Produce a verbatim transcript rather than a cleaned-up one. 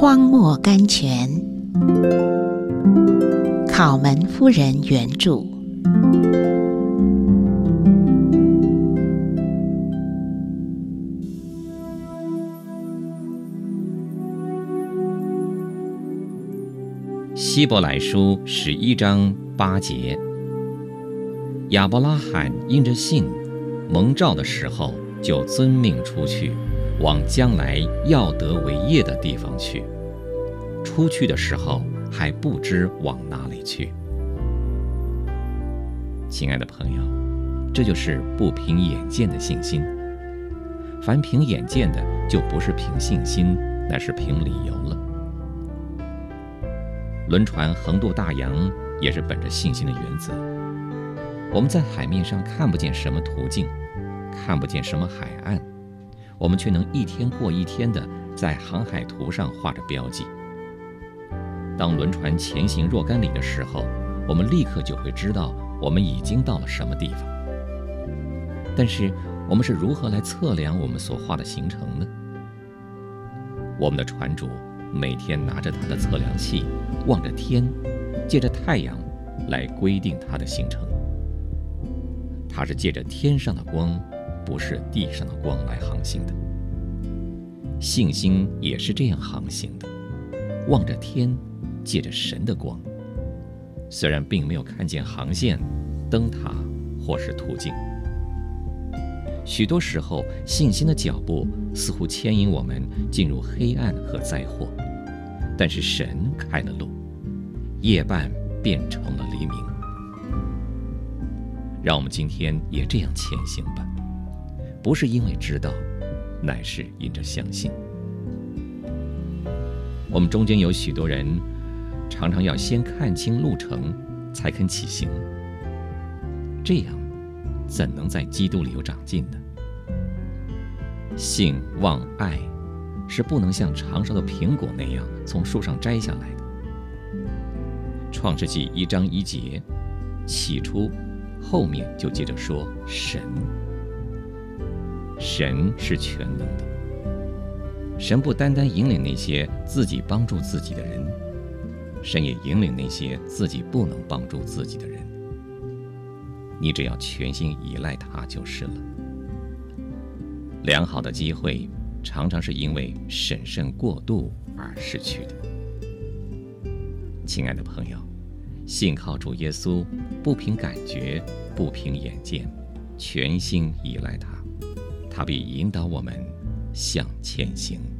荒漠甘泉，考门夫人原著。 希伯来书十一章八节，亚伯拉罕因着信，蒙召的时候就遵命出去，往将来要得为业的地方去。出去的时候还不知往哪里去。亲爱的朋友，这就是不凭眼见的信心。凡凭眼见的，就不是凭信心，乃是凭理由了。轮船横渡大洋，也是本着信心的原则。我们在海面上看不见什么途径，看不见什么海岸，我们却能一天过一天的在航海图上画着标记。当轮船前行若干里的时候，我们立刻就会知道我们已经到了什么地方。但是我们是如何来测量我们所画的行程呢？我们的船主每天拿着他的测量器，望着天，借着太阳来规定他的行程。他是借着天上的光，不是地上的光来航行的。信心也是这样航行的，望着天，借着神的光。虽然并没有看见航线、灯塔或是途径，许多时候信心的脚步似乎牵引我们进入黑暗和灾祸，但是神开了路，夜半变成了黎明。让我们今天也这样前行吧，不是因为知道，乃是因着相信。我们中间有许多人常常要先看清路程才肯起行，这样怎能在基督里有长进呢？信望爱是不能像长熟的苹果那样从树上摘下来的。创世纪一章一节，起初后面就接着说神。神是全能的，神不单单引领那些自己帮助自己的人，神也引领那些自己不能帮助自己的人。你只要全心依赖他就是了。良好的机会常常是因为审慎过度而失去的。亲爱的朋友，信靠主耶稣，不凭感觉，不凭眼见，全心依赖他，他必引导我们向前行。